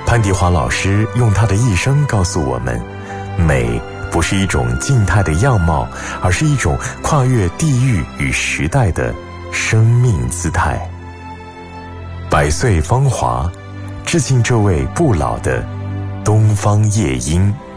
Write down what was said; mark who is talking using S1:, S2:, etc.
S1: 潘迪华老师用他的一生告诉我们，美不是一种静态的样貌，而是一种跨越地域与时代的生命姿态。百岁芳华，致敬这位不老的东方夜莺。